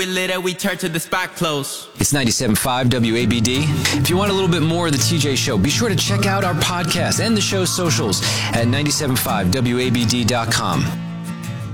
We lit it, we turn to the spot close. It's 97.5 WABD. If you want a little bit more of the TJ Show, be sure to check out our podcast and the show's socials at 97.5WABD.com.